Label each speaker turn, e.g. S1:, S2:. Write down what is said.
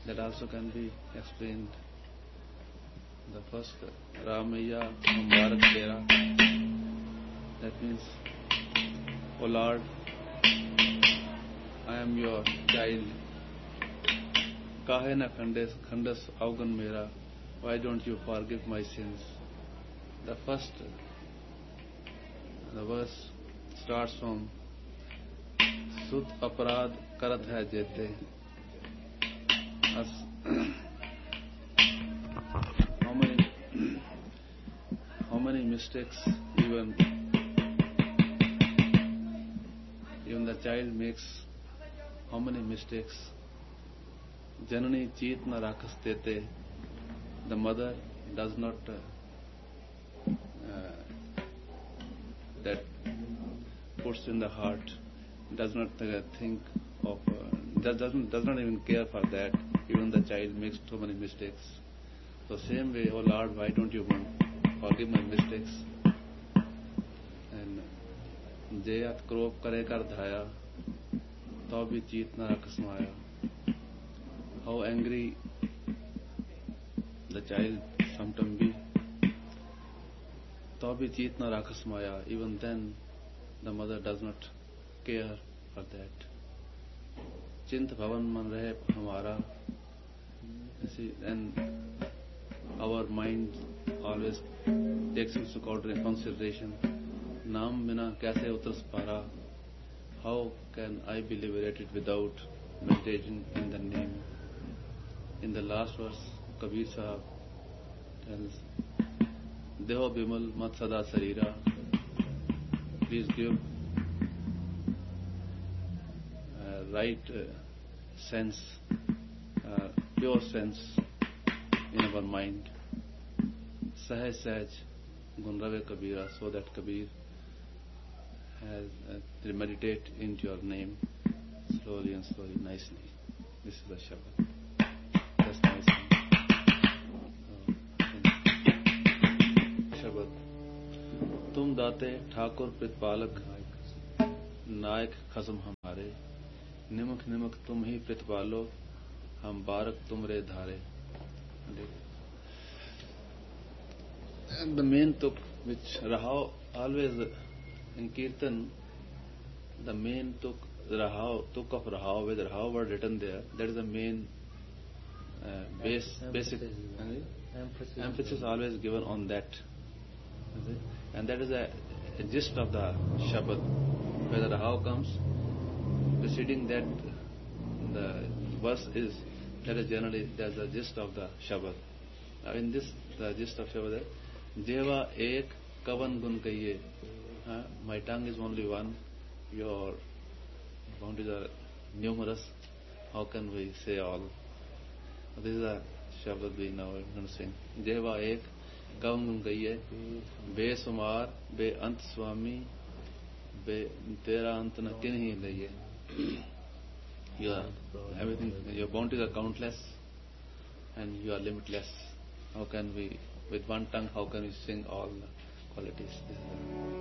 S1: That also can be explained. The first, Ramaya Mubarak Tera. That means, O Lord, I am your child. Kahe na khandas avgan mera. Why don't you forgive my sins? The first, the verse starts from Sut aparad karat hai jete. How many mistakes even the child makes? How many mistakes? Janani cheet na rakhas dete. The mother does not that puts in the heart, does not think of, does not even care for that. Even the child makes so many mistakes. So same way, oh Lord, why don't you forgive my mistakes? And Jayat krop kare kar dhaya, to bhi cheet na rakh smaya. How angry the child sometimes be, to bhi cheet na rakh smaya. Even then, the mother does not care for that. Chint bhavan man rahe hamara. And our mind always takes into consideration. Naam bina kaise utras para? How can I be liberated without meditation in the name? In the last verse, Kabir Sahib tells, Deho bimal mat sada sarira. Please give right sense, pure sense in our mind. Sahaj Sahaj Gunrave Kabira, so that Kabir has to meditate into your name slowly and slowly, nicely. This is the Shabad. That's nice. Shabad. Tum date Thakur Pritpalak Naik Khasam Hamare. Nimak nimak tum hi pritpalo, ham barak tumre dhare. And the main tuk which Rahao always in Kirtan, the main tuk of Rahao, with Rahao word written there, that is the main basic emphasis always given on that. And that is a gist of the Shabad. Where the Rahao comes, preceding that, the verse is, that is generally, that's the gist of the Shabad. Now in this, the gist of Shabad is, Jeva ek kavan gun kahiye. My tongue is only one, your boundaries are numerous, how can we say all? This is the Shabad we now are going to sing. Jeva ek kavan gun kahiye, be sumar, be ant swami, be tera ant na kinhi laiye. Everything, your bounties are countless and you are limitless. How can we, with one tongue, how can we sing all the qualities?